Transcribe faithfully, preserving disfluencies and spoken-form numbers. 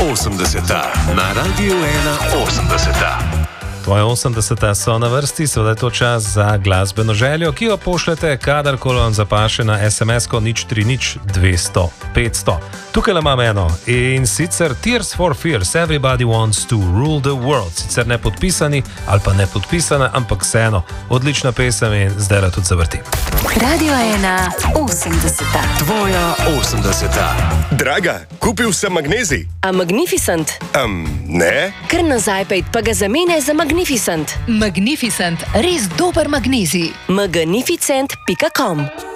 osemdeseta na Radiu ena osemdeseta. Tvoje osemdeseta so na vrsti, seveda je to čas za glasbeno željo, ki jo pošljete kadarkoli vam zapaše na es em es ko nič tri nič dvesto petsto. Tukaj le imam eno in sicer Tears for Fears, Everybody Wants to Rule the World. Sicer ne podpisani ali pa ne podpisana, ampak vseeno odlična pesem in zdaj la tudi zavrti. Radio ena osemdeseta. Tvoja osemdeseta. Draga, kupil sem magnezij. A Magnificent? Um, ne? Kar nazaj pejt pa ga zamene za Magnificent. Magnificent, res dober magnezij. magnificent pika com